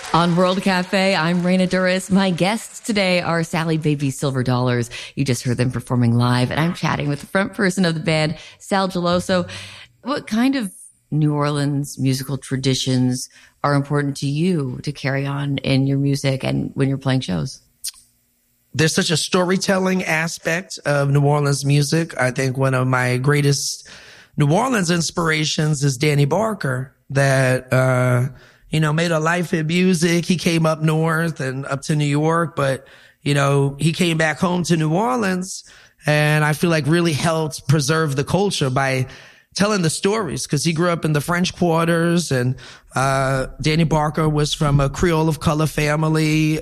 On World Cafe, I'm Raina Duras. My guests today are Sally Baby Silver Dollars. You just heard them performing live, and I'm chatting with the front person of the band, Sal Geloso. What kind of New Orleans musical traditions are important to you to carry on in your music and when you're playing shows? There's such a storytelling aspect of New Orleans music. I think one of my greatest New Orleans inspirations is Danny Barker, that, made a life in music. He came up north and up to New York, but, he came back home to New Orleans, and I feel like really helped preserve the culture by telling the stories, because he grew up in the French Quarters, and Danny Barker was from a Creole of color family,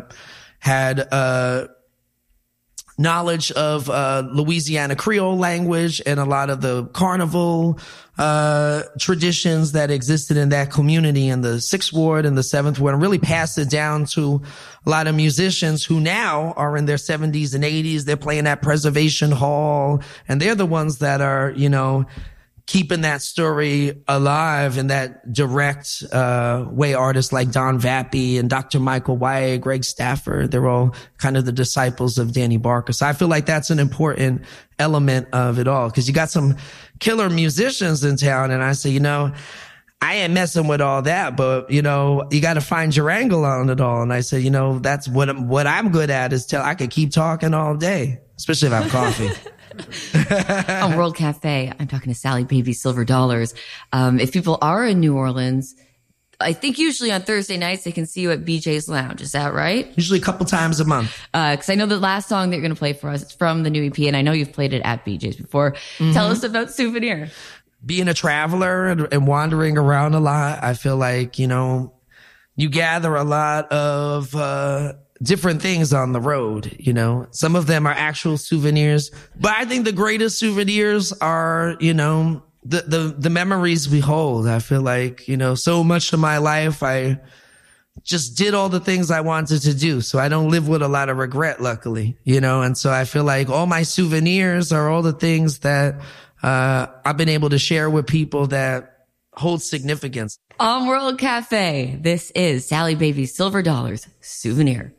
had knowledge of Louisiana Creole language and a lot of the carnival traditions that existed in that community in the 6th Ward and the 7th Ward, and really passed it down to a lot of musicians who now are in their 70s and 80s. They're playing at Preservation Hall, and they're the ones that are, keeping that story alive in that direct way. Artists like Don Vappy and Dr. Michael White, Greg Stafford, they're all kind of the disciples of Danny Barker. So I feel like that's an important element of it all, because you got some killer musicians in town, and I say, I ain't messing with all that, but you got to find your angle on it all. And I say, that's what I'm good at is I could keep talking all day, especially if I have coffee. On World Cafe, I'm talking to Sally Baby Silver Dollars. If people are in New Orleans, I think usually on Thursday nights they can see you at BJ's Lounge. Is that right? Usually a couple times a month. Because I know the last song that you're going to play for us is from the new EP, and I know you've played it at BJ's before. Mm-hmm. Tell us about Souvenir. Being a traveler and wandering around a lot, I feel like, you gather a lot of different things on the road, Some of them are actual souvenirs, but I think the greatest souvenirs are, the memories we hold. I feel like, so much of my life, I just did all the things I wanted to do. So I don't live with a lot of regret, luckily, and so I feel like all my souvenirs are all the things that, I've been able to share with people that hold significance. On World Cafe, this is Sally Baby Silver Dollars Souvenir.